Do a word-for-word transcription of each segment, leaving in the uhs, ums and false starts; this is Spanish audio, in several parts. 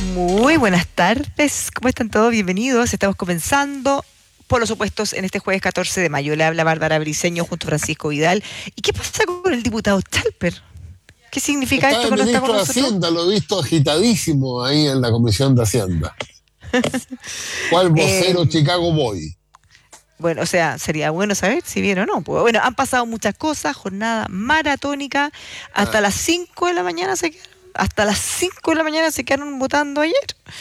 Muy buenas tardes, ¿cómo están todos? Bienvenidos, estamos comenzando por los opuestos en este jueves catorce de mayo. Le habla Bárbara Briceño junto a Francisco Vidal. ¿Y qué pasa con el diputado Chalper? ¿Qué significa Está esto el que no está con ministro de nosotros? Hacienda, lo he visto agitadísimo ahí en la Comisión de Hacienda. ¿Cuál vocero Eh, Chicago Boy? bueno, o sea, sería bueno saber si bien o no. Pues, bueno, han pasado muchas cosas, jornada maratónica, hasta Ah, las cinco de la mañana se quedaron, hasta las cinco de la mañana se quedaron votando ayer.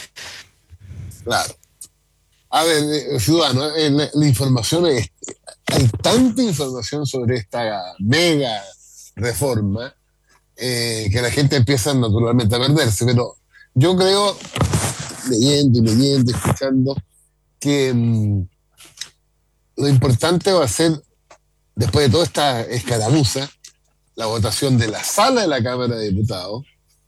claro. A ver, eh, ciudadano, eh, la, la información es, hay tanta información sobre esta mega reforma eh, que la gente empieza naturalmente a perderse, pero yo creo, leyendo y leyendo, escuchando, que mm, lo importante va a ser, después de toda esta escaramuza, la votación de la sala de la Cámara de Diputados,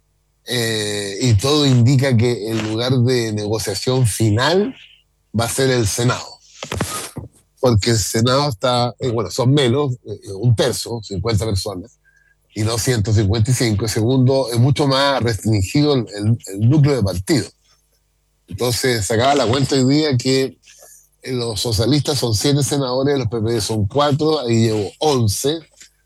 eh, y todo indica que el lugar de negociación final va a ser el Senado, porque el Senado está, eh, bueno, son menos, eh, un tercio, cincuenta personas, y no ciento cincuenta y cinco. Segundo, es mucho más restringido el, el, el núcleo de partido. Entonces, sacaba la cuenta hoy día que los socialistas son siete senadores, los P P D son cuatro, ahí llevo once.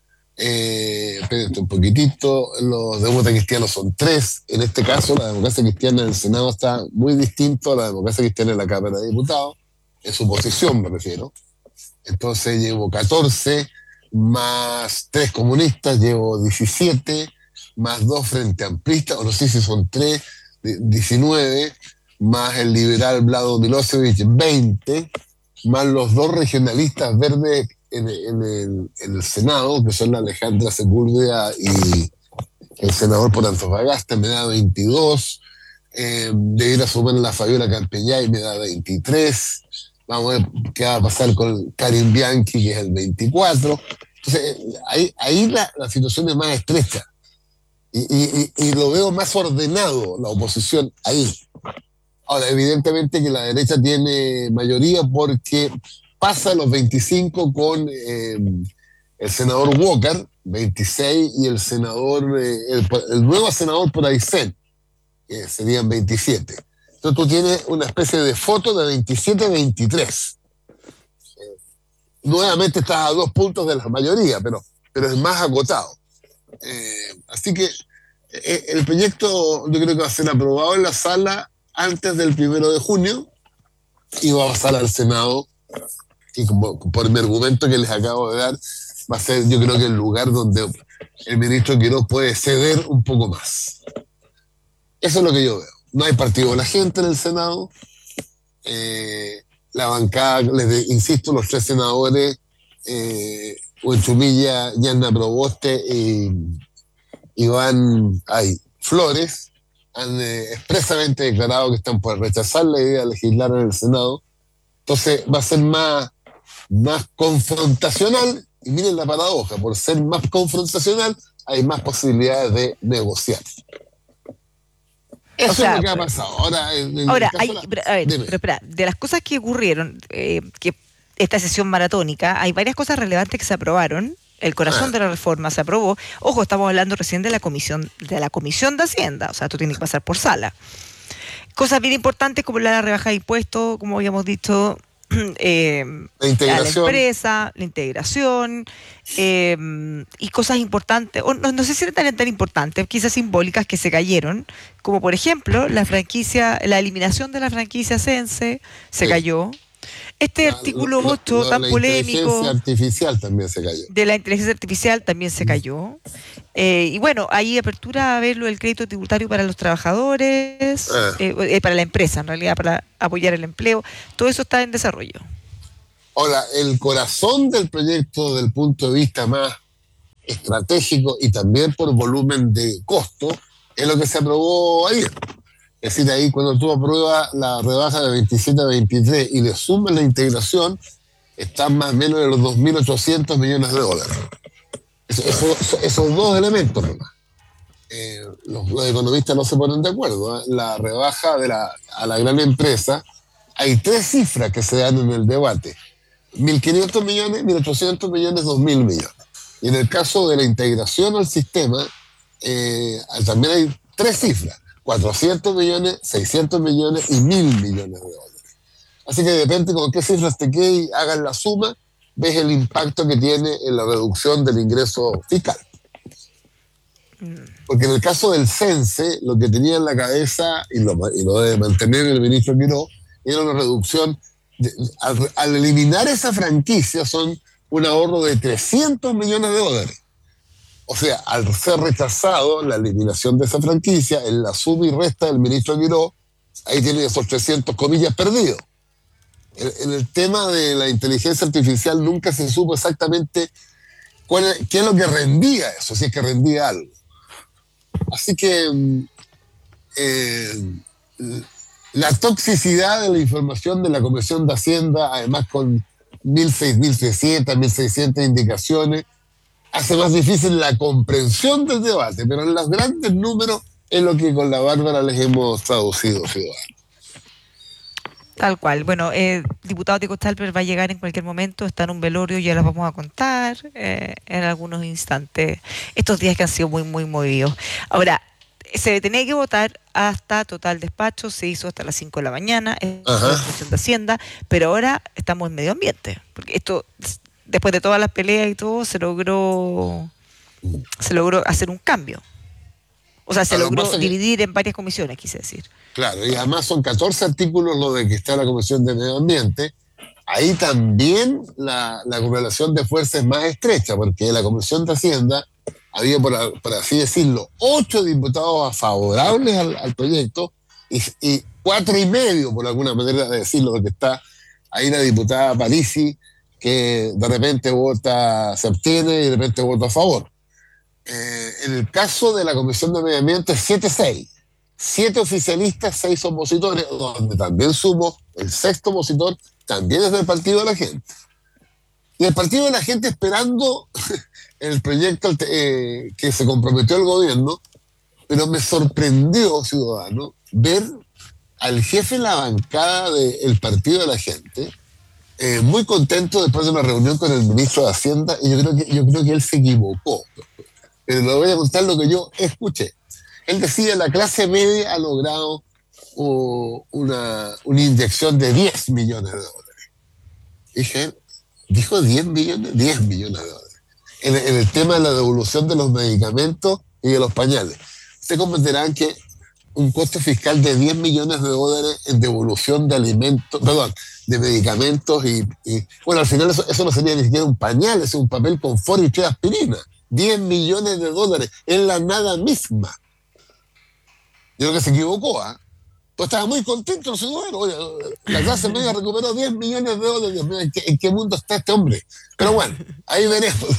Eh, espérate un poquitito, los demócratas cristianos son tres. En este caso, la democracia cristiana en el Senado está muy distinto a la democracia cristiana en la Cámara de Diputados, en su posición me refiero. Entonces llevo catorce, más tres comunistas, llevo diecisiete, más dos frente amplistas, o no sé si son tres, diecinueve, más el liberal Vlado Milosevic, veinte, más los dos regionalistas verdes en, en, el, en el Senado, que son la Alejandra Sepúlveda y el senador por Antofagasta, me da veintidós, eh, de ir a sumar la Fabiola Campellay me da veintitrés, vamos a ver qué va a pasar con Karim Bianchi, que es el veinticuatro. Entonces, ahí, ahí la, la situación es más estrecha y, y, y lo veo más ordenado, la oposición ahí. Ahora, evidentemente que la derecha tiene mayoría porque pasa los veinticinco con eh, el senador Walker, veintiséis, y el senador, eh, el, el nuevo senador por Aysén, que serían veintisiete. Entonces tú tienes una especie de foto de veintisiete a veintitrés. Eh, nuevamente estás a dos puntos de la mayoría, pero, pero es más acotado. Eh, así que eh, el proyecto yo creo que va a ser aprobado en la sala antes del primero de junio y va a pasar al Senado, y como, por mi argumento que les acabo de dar, va a ser yo creo que el lugar donde el ministro Quiroz puede ceder un poco más. Eso es lo que yo veo. No hay partido de la gente en el Senado. Eh, la bancada, les de, insisto, los tres senadores, eh, Huenchumilla, Yanna Proboste y Iván ay, Flores, han eh, expresamente declarado que están por rechazar la idea de legislar en el Senado. Entonces va a ser más, más confrontacional, y miren la paradoja, por ser más confrontacional hay más posibilidades de negociar. Eso O sea, es lo que ha pasado. Ahora, en, en el ahora, caso hay, de la... pero, a ver, Dime. pero espera, de las cosas que ocurrieron, eh, que esta sesión maratónica, hay varias cosas relevantes que se aprobaron. El corazón Ah, de la reforma se aprobó. Ojo, estamos hablando recién de la comisión, de la comisión de Hacienda, o sea, tú tienes que pasar por sala. Cosas bien importantes como la rebaja de impuestos, como habíamos dicho, eh, la a la integración. empresa, la integración, eh, y cosas importantes, o no, no sé si eran tan, tan importantes, quizás simbólicas que se cayeron, como por ejemplo la franquicia, la eliminación de la franquicia Sense se Sí. cayó. Este La, artículo la, ocho la, tan la inteligencia polémico artificial también se cayó. de la inteligencia artificial también se cayó. Eh, y bueno, hay apertura a ver lo del crédito tributario para los trabajadores, Ah. eh, eh, para la empresa, en realidad, para apoyar el empleo. Todo eso está en desarrollo. Ahora, el corazón del proyecto, desde el punto de vista más estratégico y también por volumen de costo, es lo que se aprobó ayer. Es decir, ahí cuando tú apruebas la rebaja de veintisiete a veintitrés y le sumas la integración, están más o menos en los dos mil ochocientos millones de dólares. Eso, eso, esos dos elementos nomás. Eh, los, los economistas no se ponen de acuerdo, ¿eh? La rebaja de la, a la gran empresa, hay tres cifras que se dan en el debate: mil quinientos millones, mil ochocientos millones, dos mil millones. Y en el caso de la integración al sistema, eh, también hay tres cifras: cuatrocientos millones, seiscientos millones y mil millones de dólares. Así que depende con qué cifras te quede y hagan la suma, ves el impacto que tiene en la reducción del ingreso fiscal. Porque en el caso del CENSE, lo que tenía en la cabeza, y lo, y lo debe mantener el ministro Quiró, era una reducción, de, al, al eliminar esa franquicia son un ahorro de trescientos millones de dólares. O sea, al ser rechazado la eliminación de esa franquicia, en la suma y resta del ministro Quiró, ahí tiene esos trescientos comillas perdidos. En, en el tema de la inteligencia artificial nunca se supo exactamente cuál, qué es lo que rendía eso, si es que rendía algo. Así que eh, la toxicidad de la información de la Comisión de Hacienda, además con mil trescientas, mil seiscientas indicaciones, hace más difícil la comprensión del debate, pero en los grandes números es lo que con la Bárbara les hemos traducido, ciudadanos. Tal cual. Bueno, eh, diputado Tico Stalper va a llegar en cualquier momento, está en un velorio, ya las vamos a contar eh, en algunos instantes. Estos días que han sido muy, muy movidos. Ahora, se tenía que votar hasta total despacho, se hizo hasta las cinco de la mañana, en la Comisión de Hacienda, pero ahora estamos en medio ambiente, porque esto, después de todas las peleas y todo, se logró, se logró hacer un cambio. O sea, se además logró dividir en varias comisiones, quise decir. Claro, y además son catorce artículos lo de que está la Comisión de Medio Ambiente. Ahí también la, la correlación de fuerzas es más estrecha, porque la Comisión de Hacienda había, por, por así decirlo, ocho diputados favorables al, al proyecto y, y cuatro y medio, por alguna manera de decirlo, porque está ahí la diputada Parisi, que de repente vota, se abstiene y de repente vota a favor. Eh, en el caso de la Comisión de Medio Ambiente, siete seis. Siete oficialistas, seis opositores, donde también sumo el sexto opositor, también es del Partido de la Gente. Y el Partido de la Gente esperando el proyecto eh, que se comprometió el gobierno, pero me sorprendió, ciudadano, ver al jefe de la bancada del Partido de la Gente eh, muy contento después de una reunión con el ministro de Hacienda, y yo creo que, yo creo que él se equivocó. Pero le voy a contar lo que yo escuché. Él decía, la clase media ha logrado uh, una, una inyección de diez millones de dólares. Dije, dijo diez millones, diez millones de dólares. En, en el tema de la devolución de los medicamentos y de los pañales. Ustedes comprenderán que un costo fiscal de diez millones de dólares en devolución de alimentos, perdón, de medicamentos y, y bueno, al final eso, eso no sería ni siquiera un pañal, es un papel confort y tres aspirinas. diez millones de dólares en la nada misma. Yo creo que se equivocó, ¿ah? ¿eh? Pues estaba muy contento el ciudadano. Oye, la clase media recuperó diez millones de dólares. Dios mío, ¿en qué, ¿en qué mundo está este hombre? Pero bueno, ahí veremos.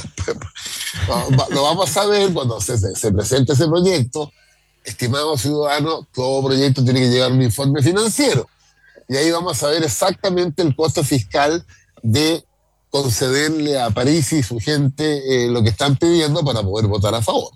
Lo vamos a ver cuando se, se, se presente ese proyecto. Estimados ciudadanos, todo proyecto tiene que llevar un informe financiero. Y ahí vamos a ver exactamente el costo fiscal de concederle a París y su gente eh, lo que están pidiendo para poder votar a favor.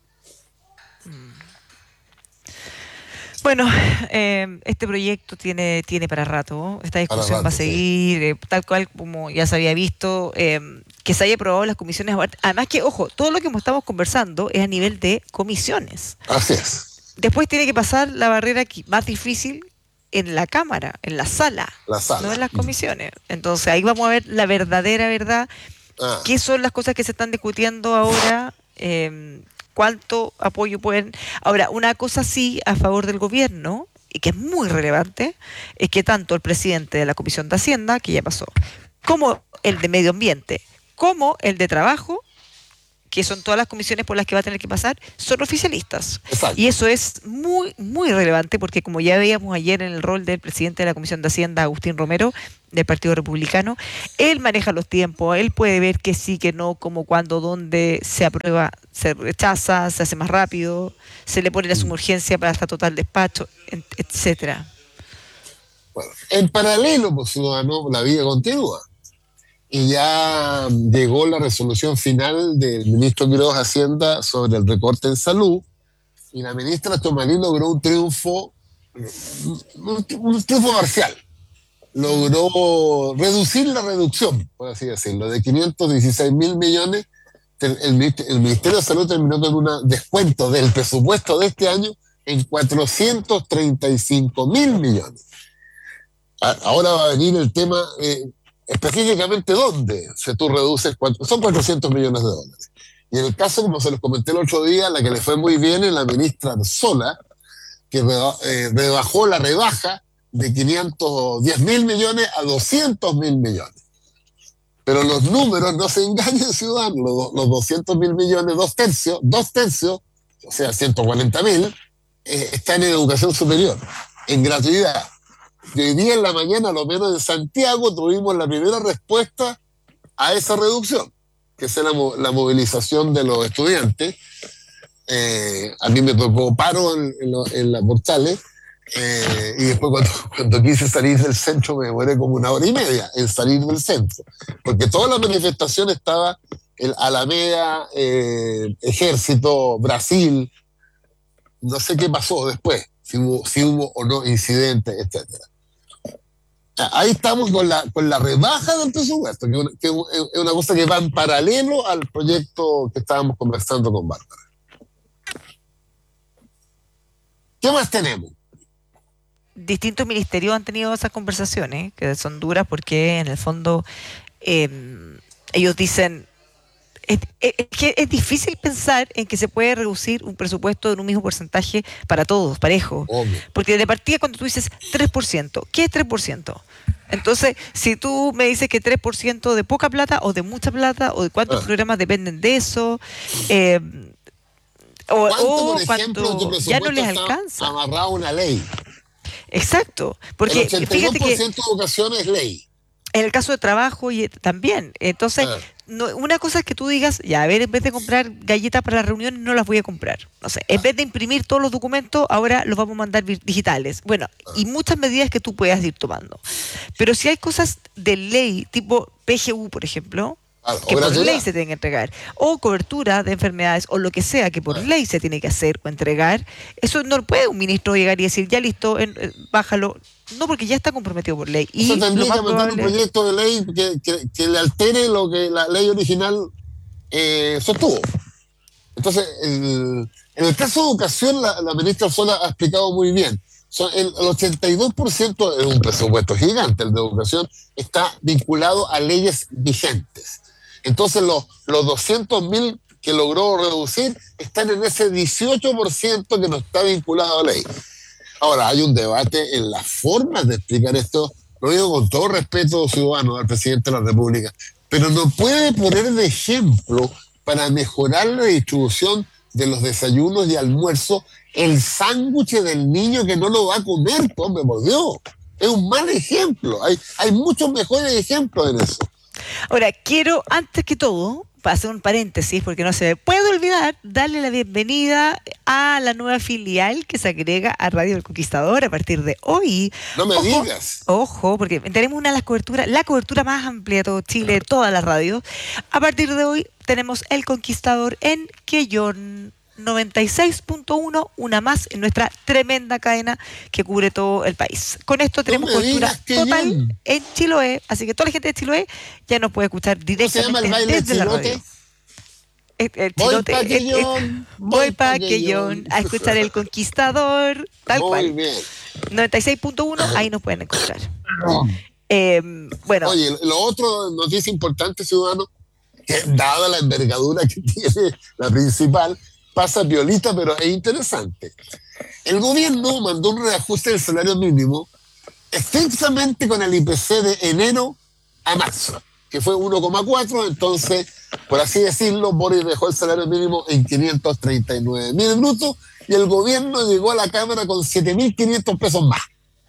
Bueno, eh, este proyecto tiene, tiene para rato. Esta discusión rato, va a seguir, sí. eh, tal cual como ya se había visto, eh, que se haya aprobado en las comisiones. Además que, ojo, todo lo que estamos conversando es a nivel de comisiones. Así es. Después tiene que pasar la barrera más difícil en la Cámara, en la sala, la sala. no en las comisiones. Entonces ahí vamos a ver la verdadera verdad, ah. qué son las cosas que se están discutiendo ahora, eh, cuánto apoyo pueden... Ahora, una cosa sí a favor del gobierno, y que es muy relevante, es que tanto el presidente de la Comisión de Hacienda, que ya pasó, como el de Medio Ambiente, como el de Trabajo, que son todas las comisiones por las que va a tener que pasar, son oficialistas. Exacto. Y eso es muy, muy relevante, porque como ya veíamos ayer en el rol del presidente de la Comisión de Hacienda, Agustín Romero, del Partido Republicano, él maneja los tiempos, él puede ver que sí, que no, cómo, cuándo, dónde se aprueba, se rechaza, se hace más rápido, se le pone la suma urgencia para hasta total despacho, etcétera. Bueno, en paralelo, pues, ciudadano, la vida continúa. Y ya llegó la resolución final del ministro Quiroz de Hacienda sobre el recorte en salud, y la ministra Tomalí logró un triunfo, un, un triunfo parcial. Logró reducir la reducción, por así decirlo, de quinientos dieciséis mil millones. El, el, el Ministerio de Salud terminó con un descuento del presupuesto de este año en cuatrocientos treinta y cinco mil millones. Ahora va a venir el tema, eh, específicamente dónde se tú reduces, son cuatrocientos millones de dólares. Y en el caso, como se los comenté el otro día, la que le fue muy bien es la ministra Arzola, que eh, rebajó la rebaja de quinientos diez mil millones a doscientos mil millones. Pero los números, no se engañen, ciudadanos, los, los doscientos mil millones, dos tercios, dos tercios, o sea, ciento cuarenta mil, eh, están en educación superior, en gratuidad. Y hoy día en la mañana, a lo menos en Santiago, tuvimos la primera respuesta a esa reducción, que es la, la movilización de los estudiantes. Eh, a mí me tocó paro en, en, lo, en las portales, eh, y después cuando, cuando quise salir del centro me demoré como una hora y media en salir del centro, porque toda la manifestación estaba en Alameda, eh, Ejército, Brasil, no sé qué pasó después, si hubo, si hubo o no incidentes, etcétera. Ahí estamos con la, con la rebaja del presupuesto, que, que es una cosa que va en paralelo al proyecto que estábamos conversando con Bárbara. ¿Qué más tenemos? Distintos ministerios han tenido esas conversaciones, que son duras porque en el fondo eh, ellos dicen, es, es, que es difícil pensar en que se puede reducir un presupuesto en un mismo porcentaje para todos, parejo. Obvio. Porque de partida cuando tú dices tres por ciento, ¿qué es tres por ciento? Entonces, si tú me dices que tres por ciento de poca plata o de mucha plata o de cuántos ah. programas dependen de eso, eh, o, o cuánto ya no les alcanza. Amarrado a una ley. Exacto, porque el ochenta y dos por ciento de educación es ley. En el caso de trabajo y también. Entonces, ah. no, una cosa es que tú digas, ya, a ver, en vez de comprar galletas para las reuniones, no las voy a comprar. No sé, en ah. vez de imprimir todos los documentos, ahora los vamos a mandar digitales. Bueno, ah. y muchas medidas que tú puedas ir tomando. Pero si hay cosas de ley, tipo P G U, por ejemplo, ah, que por ley se tienen que entregar, o cobertura de enfermedades, o lo que sea que por ah. ley se tiene que hacer o entregar, eso no puede un ministro llegar y decir, ya listo, en, eh, bájalo. No, porque ya está comprometido por ley. Y eso tendría que mandar un proyecto de ley que, que, que le altere lo que la ley original eh, sostuvo. Entonces, el, en el caso de educación, la, la ministra Sola ha explicado muy bien. Son el, el ochenta y dos por ciento es un presupuesto gigante, el de educación, está vinculado a leyes vigentes. Entonces, los, los doscientos mil que logró reducir están en ese dieciocho por ciento que no está vinculado a ley. Ahora, hay un debate en las formas de explicar esto, lo digo con todo respeto ciudadano al presidente de la República, pero no puede poner de ejemplo para mejorar la distribución de los desayunos y almuerzos el sándwich del niño que no lo va a comer, hombre, por Dios. Es un mal ejemplo. Hay, hay muchos mejores ejemplos en eso. Ahora, quiero, antes que todo, para hacer un paréntesis, porque no se me puede olvidar, darle la bienvenida a la nueva filial que se agrega a Radio El Conquistador a partir de hoy. No me ojo, digas. Ojo, porque tenemos una de las coberturas, la cobertura más amplia de todo Chile, de todas las radios. A partir de hoy tenemos El Conquistador en Quellón noventa y seis punto uno, una más en nuestra tremenda cadena que cubre todo el país. Con esto tenemos no cobertura total en Chiloé, así que toda la gente de Chiloé ya nos puede escuchar directamente ¿Cómo se llama el baile desde la chilote? radio. El, el chilote, voy pa' Quellón, el, el, voy pa' Quellón a escuchar El Conquistador, tal Muy cual. Bien. noventa y seis punto uno, ahí nos pueden encontrar. Eh, bueno. Oye, lo otro, noticia importante, ciudadano, que dada la envergadura que tiene la principal, pasa violita, pero es interesante. El gobierno mandó un reajuste del salario mínimo estrictamente con el I P C de enero a marzo, que fue uno coma cuatro, entonces, por así decirlo, Boris dejó el salario mínimo en quinientos treinta y nueve mil brutos y el gobierno llegó a la Cámara con siete mil quinientos pesos más.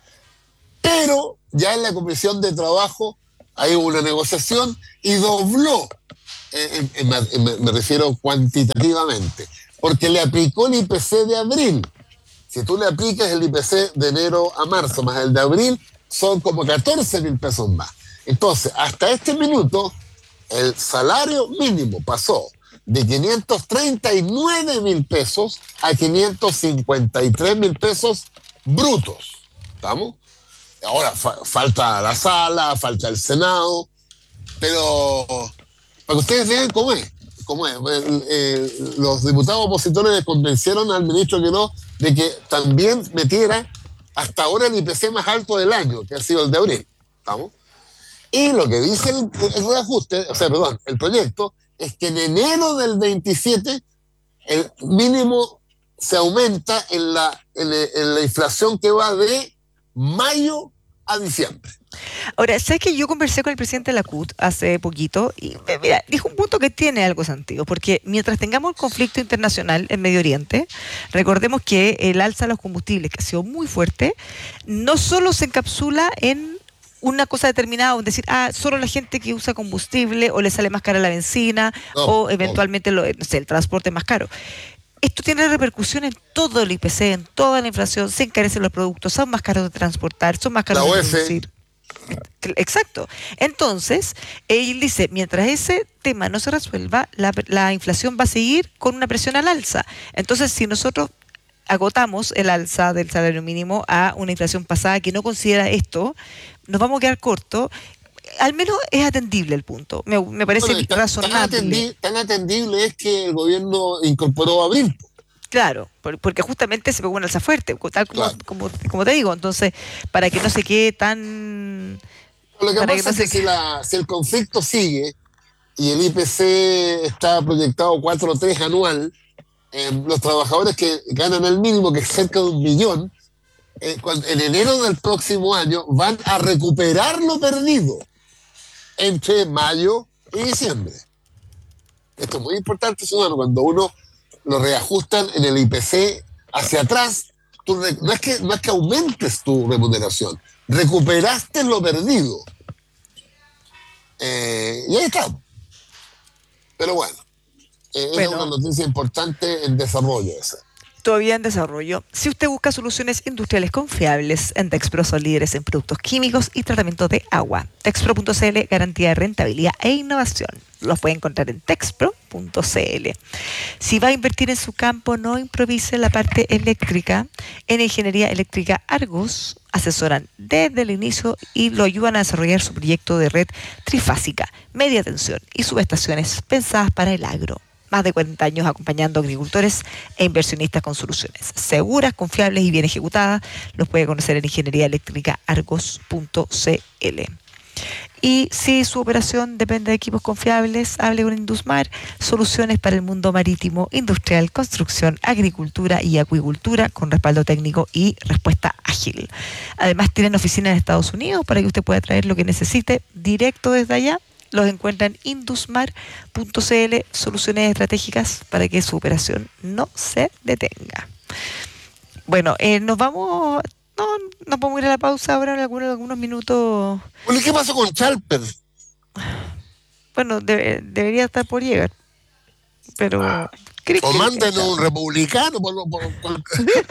Pero ya en la Comisión de Trabajo hay una negociación y dobló, eh, eh, me, me refiero cuantitativamente, porque le aplicó el I P C de abril. Si tú le aplicas el I P C de enero a marzo más el de abril, son como catorce mil pesos más. Entonces, hasta este minuto, el salario mínimo pasó de quinientos treinta y nueve mil pesos a quinientos cincuenta y tres mil pesos brutos. ¿Estamos? Ahora, fa- falta la sala, falta el Senado, pero para que ustedes vean cómo es. como es, el, el, los diputados opositores convencieron al ministro que no, de que también metiera hasta ahora el I P C más alto del año, que ha sido el de abril. ¿Estamos? Y lo que dice el, el reajuste, o sea, perdón, el proyecto, es que en enero del veintisiete el mínimo se aumenta en la, en, en la inflación que va de mayo a diciembre. Ahora, ¿sabes que yo conversé con el presidente de la C U T hace poquito? Y mira, dijo un punto que tiene algo sentido, porque mientras tengamos el conflicto internacional en Medio Oriente, recordemos que el alza de los combustibles, que ha sido muy fuerte, no solo se encapsula en una cosa determinada, o decir, ah, solo la gente que usa combustible o le sale más cara la benzina, no, o eventualmente no. Lo, no sé, el transporte es más caro. Esto tiene repercusión en todo el I P C, en toda la inflación, se encarecen los productos, son más caros de transportar, son más caros de producir. Exacto. Entonces, él dice, mientras ese tema no se resuelva, la, la inflación va a seguir con una presión al alza. Entonces, si nosotros agotamos el alza del salario mínimo a una inflación pasada que no considera esto, nos vamos a quedar cortos. Al menos es atendible el punto. Me, me parece bueno, tan, razonable. Tan atendible, tan atendible es que el gobierno incorporó abril. Claro, porque justamente se pegó una alza fuerte, tal como, claro. como, como te digo. Entonces, para que no se quede tan... Lo que para pasa que no es que si, la, si el conflicto sigue y el I P C está proyectado cuatro coma tres anual, eh, los trabajadores que ganan el mínimo, que es cerca de un millón, eh, cuando, en enero del próximo año van a recuperar lo perdido entre mayo y diciembre. Esto es muy importante, ciudadano, cuando uno lo reajustan en el I P C hacia atrás, tú, no, es que, no es que aumentes tu remuneración, recuperaste lo perdido. Eh, y ahí está. Pero bueno, eh, bueno, es una noticia importante en desarrollo esa. Todavía en desarrollo. Si usted busca soluciones industriales confiables, en Texpro son líderes en productos químicos y tratamiento de agua. Texpro punto c l, garantía de rentabilidad e innovación. Los puede encontrar en texpro punto c l. Si va a invertir en su campo, no improvise la parte eléctrica. En Ingeniería Eléctrica Argos asesoran desde el inicio y lo ayudan a desarrollar su proyecto de red trifásica, media tensión y subestaciones pensadas para el agro. Más de cuarenta años acompañando a agricultores e inversionistas con soluciones seguras, confiables y bien ejecutadas. Los puede conocer en Ingeniería Eléctrica Argos punto c l. Y si su operación depende de equipos confiables, hable con Indusmar, soluciones para el mundo marítimo, industrial, construcción, agricultura y acuicultura con respaldo técnico y respuesta ágil. Además tienen oficina en Estados Unidos para que usted pueda traer lo que necesite directo desde allá. Los encuentra en indusmar punto c l, soluciones estratégicas para que su operación no se detenga. Bueno, eh, nos vamos, no, nos podemos ir a la pausa ahora en algunos, algunos minutos. Bueno, ¿qué pasó con Chalper? Bueno, debe, debería estar por llegar, pero... Ah. O manden un republicano. Por, por, por.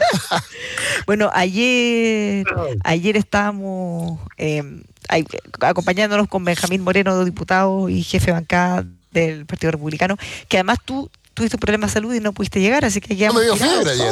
Bueno, ayer, ayer estábamos... Eh, acompañándonos con Benjamín Moreno, diputado y jefe de bancada del Partido Republicano, que además tú tuviste un problema de salud y no pudiste llegar, así que ya... No me dio fiebre ayer.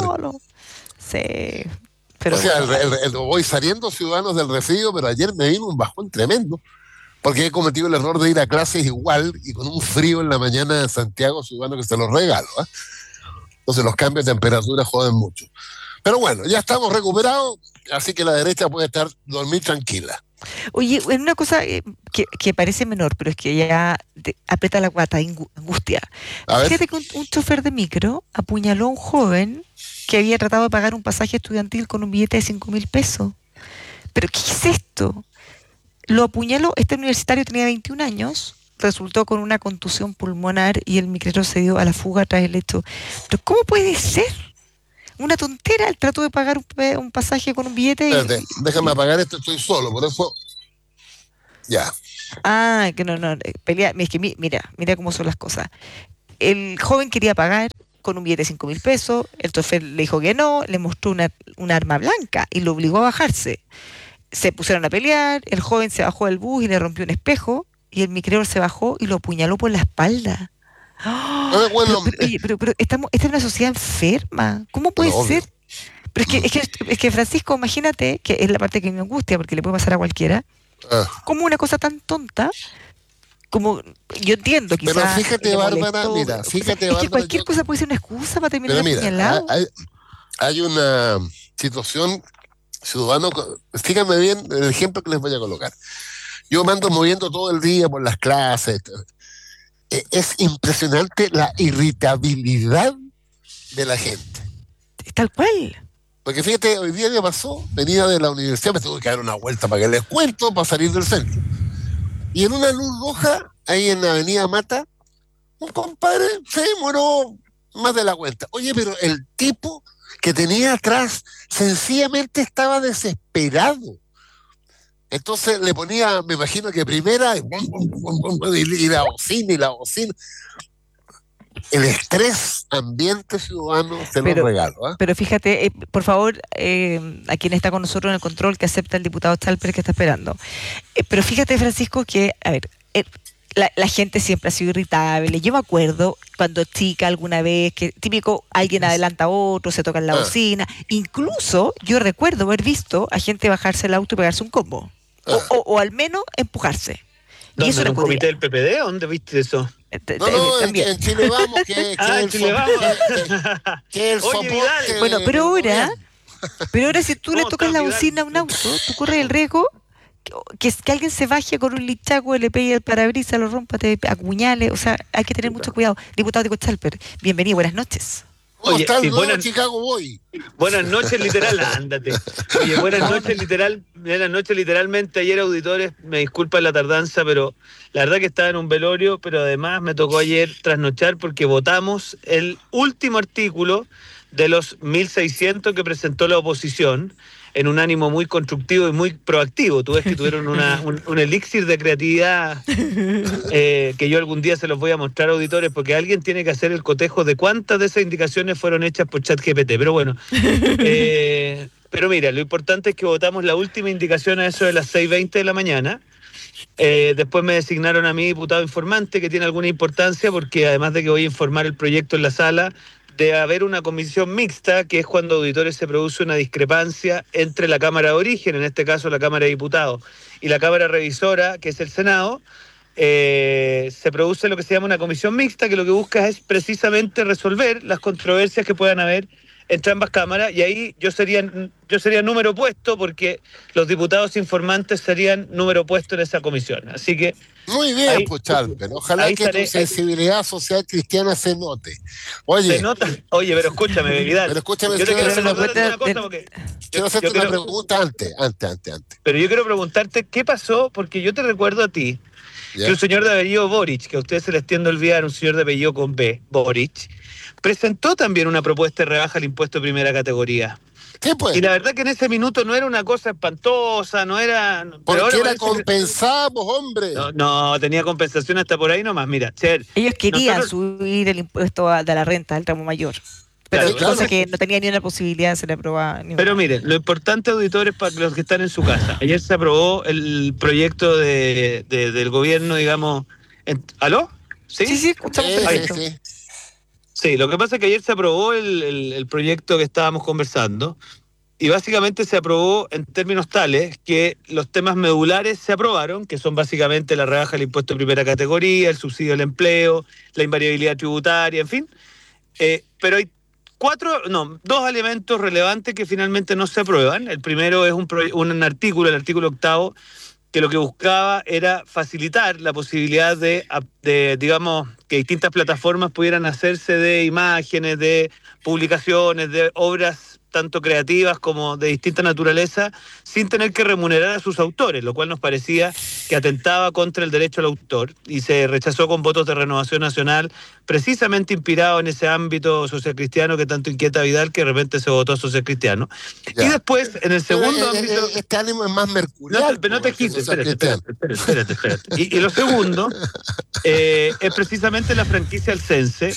Sí, pero o sea, bueno. el, el, el, voy saliendo ciudadanos del residuo, pero ayer me vino un bajón tremendo, porque he cometido el error de ir a clases igual y con un frío en la mañana en Santiago, ciudadano, que se los regalo. ¿eh? Entonces los cambios de temperatura joden mucho. Pero bueno, ya estamos recuperados, así que la derecha puede estar dormir tranquila. Oye, en una cosa que, que parece menor, pero es que ya te aprieta la guata, angustia. Fíjate que un, un chofer de micro apuñaló a un joven que había tratado de pagar un pasaje estudiantil con un billete de cinco mil pesos. ¿Pero qué es esto? Lo apuñaló, este universitario tenía veintiún años, resultó con una contusión pulmonar y el micrero se dio a la fuga tras el hecho. ¿Pero cómo puede ser? Una tontera, el trato de pagar un, un pasaje con un billete. Espérate, y... déjame apagar esto, estoy solo, por eso. Ya. Ah, que no, no, pelea, es que mira, mira cómo son las cosas. El joven quería pagar con un billete de cinco mil pesos, el chofer le dijo que no, le mostró una, una arma blanca y lo obligó a bajarse. Se pusieron a pelear, el joven se bajó del bus y le rompió un espejo, y el micrero se bajó y lo apuñaló por la espalda. Oh, pero, pero, oye, pero, pero estamos, esta es una sociedad enferma. ¿Cómo puede no, ser? Pero es que, es, que, es que Francisco, imagínate, que es la parte que me angustia porque le puede pasar a cualquiera, ah. como una cosa tan tonta como yo entiendo, quizás. Pero fíjate, le Bárbara, molestó, mira, es fíjate, que Bárbara, cualquier yo, cosa puede ser una excusa para terminar pero mira, apuñalado. hay, hay una situación, ciudadano, fíjame bien el ejemplo que les voy a colocar. Yo me ando moviendo todo el día por las clases. Es impresionante la irritabilidad de la gente. Tal cual. Porque fíjate, hoy día me pasó, venía de la universidad, me tuve que dar una vuelta para que les cuento, para salir del centro. Y en una luz roja, ahí en la avenida Mata, un compadre se demoró más de la cuenta. Oye, pero el tipo que tenía atrás sencillamente estaba desesperado. Entonces le ponía, me imagino que primera, y, y la bocina, y la bocina. El estrés ambiente ciudadano se lo Pero, regalo. ¿eh? pero fíjate, eh, por favor, eh, a quien está con nosotros en el control, que acepta el diputado Chalper que está esperando. Eh, pero fíjate, Francisco, que, a ver, eh, la, la gente siempre ha sido irritable. Yo me acuerdo cuando chica alguna vez, que típico, alguien adelanta a otro, se toca en la Ah, bocina. Incluso yo recuerdo haber visto a gente bajarse el auto y pegarse un combo. O, ah. o, o al menos empujarse. Y ¿Dónde? eso ¿En no un podría. comité del P P D? ¿Dónde viste eso? eh, te- No, te- no, en, también. en Chile Vamos, que, que Ah, en el, Chile so- vamos. que, que- que el Oye, Vidal. soporte Bueno, pero del ahora, gobierno. pero ahora si tú le ¿Cómo tocas estás, la Vidal? bocina a un auto, tú corres el riesgo que, que alguien se baje con un lichaco, le pegue el parabrisas, lo rompa, te acuñale. O sea, hay que tener mucho cuidado. Diputado Diego Chalper, bienvenido, buenas noches. ¿Cómo Oye, está el sí, nuevo buenas- Chicago Boy? Buenas noches, literal, ándate. Oye, buenas noches, literal, buenas noches, literalmente. Ayer, auditores, me disculpan la tardanza, pero la verdad que estaba en un velorio, pero además me tocó ayer trasnochar porque votamos el último artículo de los mil seiscientos que presentó la oposición en un ánimo muy constructivo y muy proactivo. Tú ves que tuvieron una, un, un elixir de creatividad eh, que yo algún día se los voy a mostrar, auditores, porque alguien tiene que hacer el cotejo de cuántas de esas indicaciones fueron hechas por ChatGPT. Pero bueno, eh, pero mira, lo importante es que votamos la última indicación a eso de las seis veinte de la mañana. Eh, después me designaron a mí diputado informante, que tiene alguna importancia, porque además de que voy a informar el proyecto en la sala, de haber una comisión mixta, que es cuando, auditores, se produce una discrepancia entre la Cámara de Origen, en este caso la Cámara de Diputados, y la Cámara Revisora, que es el Senado. Eh, se produce lo que se llama una comisión mixta, que lo que busca es precisamente resolver las controversias que puedan haber entre ambas cámaras, y ahí yo sería, yo sería número opuesto, porque los diputados informantes serían número opuesto en esa comisión. Así que Muy bien, ahí, pues, Chalper. Ojalá ahí que estaré, tu sensibilidad social cristiana se note. Oye, se nota. Oye, pero escúchame, Vidal. pero escúchame, Yo te quiero quiero hacer una, recordar una pregunta. cosa, porque quiero yo, hacerte yo una quiero- pregunta antes, antes, antes, antes. pero yo quiero preguntarte qué pasó, porque yo te recuerdo a ti ¿Ya? que un señor de apellido Boric, que a ustedes se les tiende a olvidar, un señor de apellido con B, Boric, presentó también una propuesta de rebaja al impuesto de primera categoría. ¿Qué pues? Y la verdad que en ese minuto no era una cosa espantosa, no era... pero Porque ahora era parece que- compensamos, hombre. No, no, tenía compensación hasta por ahí nomás. Mira, Cher, Ellos querían nosotros- subir el impuesto a- de la renta al tramo mayor. Pero Claro, cosa claro. que no tenía ni una posibilidad de ser aprobada. Ni Pero una. miren, lo importante, auditores, para los que están en su casa. Ayer se aprobó el proyecto de, de- del gobierno, digamos... en- ¿Aló? ¿Sí? Sí, sí, escuchamos Sí, sí, perfecto. sí. Sí, lo que pasa es que ayer se aprobó el, el- el proyecto que estábamos conversando, y básicamente se aprobó en términos tales que los temas medulares se aprobaron, que son básicamente la rebaja del impuesto de primera categoría, el subsidio al empleo, la invariabilidad tributaria, en fin. Eh, pero hay cuatro, no, dos elementos relevantes que finalmente no se aprueban. El primero es un, proye- un artículo, el artículo octavo, que lo que buscaba era facilitar la posibilidad de, ap- de, digamos, que distintas plataformas pudieran hacerse de imágenes, de publicaciones, de obras tanto creativas como de distinta naturaleza, sin tener que remunerar a sus autores, lo cual nos parecía que atentaba contra el derecho al autor, y se rechazó con votos de Renovación Nacional, precisamente inspirado en ese ámbito socialcristiano que tanto inquieta a Vidal, que de repente se votó social-cristiano. Ya. Y después, en el Pero, segundo eh, ámbito... eh, este ánimo es más No mercurial. te, no te pues, que quites, social espérate, cristiano. espérate, espérate, espérate. Y, y lo segundo eh, es precisamente la franquicia Alcense,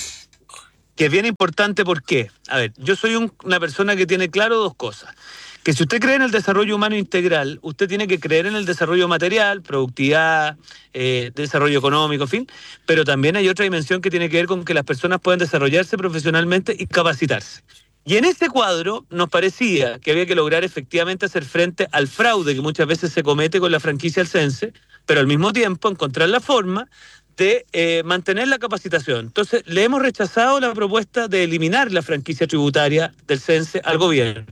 que es bien importante. ¿Por qué? A ver, yo soy un- una persona que tiene claro dos cosas. Que si usted cree en el desarrollo humano integral, usted tiene que creer en el desarrollo material, productividad, eh, desarrollo económico, en fin, pero también hay otra dimensión que tiene que ver con que las personas puedan desarrollarse profesionalmente y capacitarse. Y en ese cuadro nos parecía que había que lograr efectivamente hacer frente al fraude que muchas veces se comete con la franquicia Alcense, pero al mismo tiempo encontrar la forma de eh, mantener la capacitación. Entonces, le hemos rechazado la propuesta de eliminar la franquicia tributaria del CENSE al gobierno.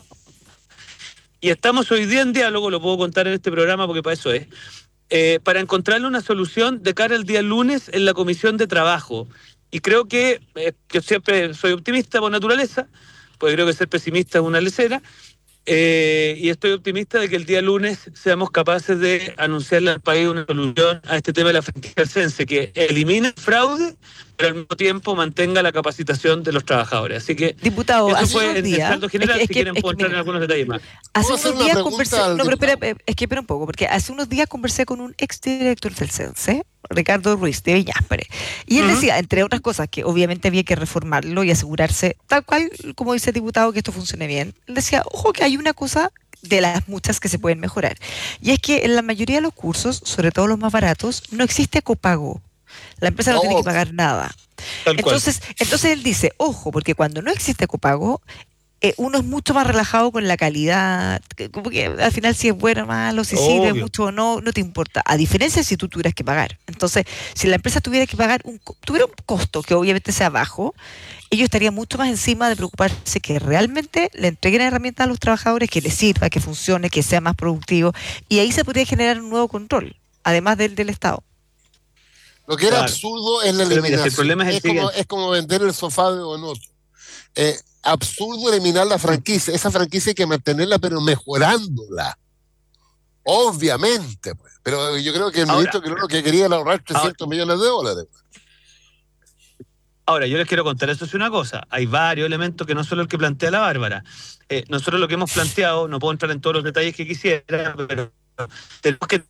Y estamos hoy día en diálogo, lo puedo contar en este programa porque para eso es, eh, para encontrarle una solución de cara al día lunes en la Comisión de Trabajo. Y creo que, eh, yo siempre soy optimista por naturaleza, porque creo que ser pesimista es una lecera, Eh, y estoy optimista de que el día lunes seamos capaces de anunciarle al país una solución a este tema de la franquicia del CENSE, que elimine el fraude, pero al mismo tiempo mantenga la capacitación de los trabajadores. Así que Diputado, eso hace fue unos en el días, saldo general, es que- si es quieren que- puedo es que entrar en mira, algunos detalles más. Hace ¿Puedo hacer unos una días pregunta conversé, al no, pero espera, diputado? eh, es que espera un poco, porque hace unos días conversé con un exdirector del CENSE, Ricardo Ruiz de Viñaspre, y él Ujú. decía, entre otras cosas, que obviamente había que reformarlo y asegurarse, tal cual como dice el diputado, que esto funcione bien. Él decía, ojo que hay una cosa de las muchas que se pueden mejorar, y es que en la mayoría de los cursos, sobre todo los más baratos, no existe copago. La empresa no tiene que No, pagar nada. Tal cual. Entonces, entonces él dice, ojo, porque cuando no existe copago, eh, uno es mucho más relajado con la calidad, que- como que al final si es bueno o malo, si sirve Obvio. mucho o no, no te importa. A diferencia si tú tuvieras que pagar. Entonces, si la empresa tuviera que pagar un, co- tuviera un costo que obviamente sea bajo, ellos estarían mucho más encima de preocuparse que realmente le entreguen herramientas a los trabajadores, que les sirva, que funcione, que sea más productivo, y ahí se podría generar un nuevo control, además del del Estado. lo que era Claro. absurdo es la Pero mira, si el eliminación. problema es el Es como, siguiente. es como vender el sofá de Bonoto. Eh, absurdo eliminar la franquicia. Esa franquicia hay que mantenerla, pero mejorándola. Obviamente, pues. Pero yo creo que el ministro Ahora, que lo que quería era ahorrar ahora, trescientos millones de dólares. Ahora, yo les quiero contar eso es una cosa. Hay varios elementos que no solo el que plantea la Bárbara. Eh, nosotros lo que hemos planteado, no puedo entrar en todos los detalles que quisiera, pero tenemos que...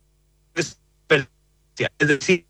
Es decir,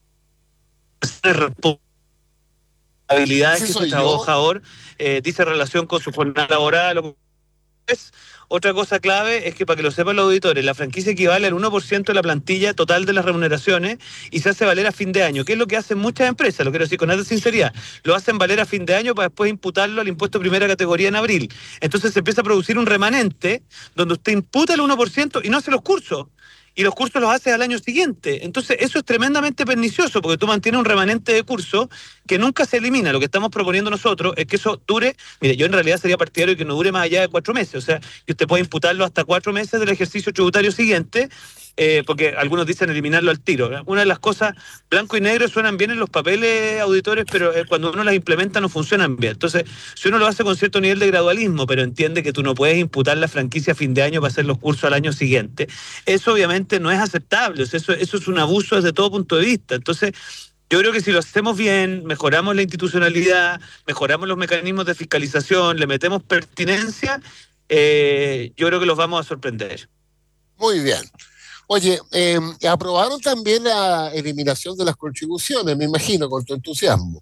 habilidades Ese que ese soy yo. trabajador eh, dice relación con su jornada laboral o es. Otra cosa clave es que, para que lo sepan los auditores, la franquicia equivale al uno por ciento de la plantilla total de las remuneraciones y se hace valer a fin de año, que es lo que hacen muchas empresas, lo quiero decir con alta sinceridad. Lo hacen valer a fin de año para después imputarlo al impuesto de primera categoría en abril. Entonces se empieza a producir un remanente donde usted imputa el uno por ciento y no hace los cursos. Y los cursos los haces al año siguiente. Entonces eso es tremendamente pernicioso porque tú mantienes un remanente de curso que nunca se elimina. Lo que estamos proponiendo nosotros es que eso dure, mire, yo en realidad sería partidario de que no dure más allá de cuatro meses, o sea, que usted pueda imputarlo hasta cuatro meses del ejercicio tributario siguiente, eh, porque algunos dicen eliminarlo al tiro. Una de las cosas, blanco y negro suenan bien en los papeles, auditores, pero eh, cuando uno las implementa no funcionan bien. Entonces, si uno lo hace con cierto nivel de gradualismo, pero entiende que tú no puedes imputar la franquicia a fin de año para hacer los cursos al año siguiente, eso obviamente no es aceptable, o sea, eso, eso es un abuso desde todo punto de vista. Entonces, yo creo que si lo hacemos bien, mejoramos la institucionalidad, mejoramos los mecanismos de fiscalización, le metemos pertinencia, eh, yo creo que los vamos a sorprender. Muy bien. Oye, eh, aprobaron también la eliminación de las contribuciones, me imagino, con tu entusiasmo.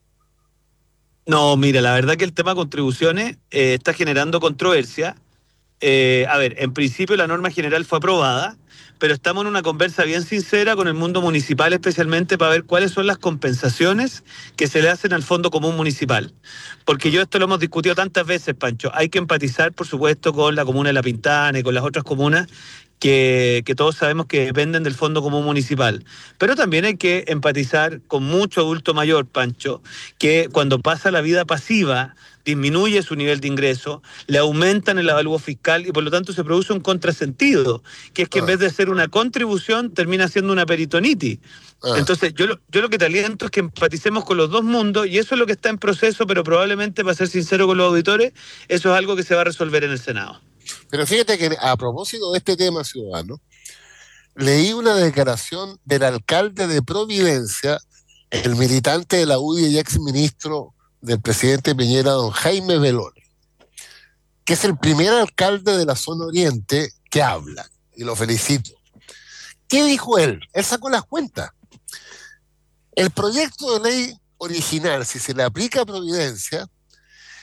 No, mira, la verdad que el tema contribuciones eh, está generando controversia. Eh, a ver, en principio la norma general fue aprobada, pero estamos en una conversa bien sincera con el mundo municipal, especialmente para ver cuáles son las compensaciones que se le hacen al Fondo Común Municipal. Porque yo esto lo hemos discutido tantas veces, Pancho. Hay que empatizar, por supuesto, con la comuna de La Pintana y con las otras comunas que, que todos sabemos que dependen del Fondo Común Municipal. Pero también hay que empatizar con mucho adulto mayor, Pancho, que cuando pasa la vida pasiva disminuye su nivel de ingreso, le aumentan el avalúo fiscal y por lo tanto se produce un contrasentido, que es que en Ah, vez de ser una contribución termina siendo una peritonitis. ah. Entonces yo, lo- yo lo que te aliento es que empaticemos con los dos mundos y eso es lo que está en proceso, pero probablemente, para ser sincero con los auditores, eso es algo que se va a resolver en el Senado. Pero fíjate que a propósito de este tema ciudadano, leí una declaración del alcalde de Providencia, el militante de la U D I y ex ministro del presidente Piñera, don Jaime Beloni, que es el primer alcalde de la zona oriente que habla, y lo felicito. ¿Qué dijo él? Él sacó las cuentas. El proyecto de ley original, si se le aplica a Providencia,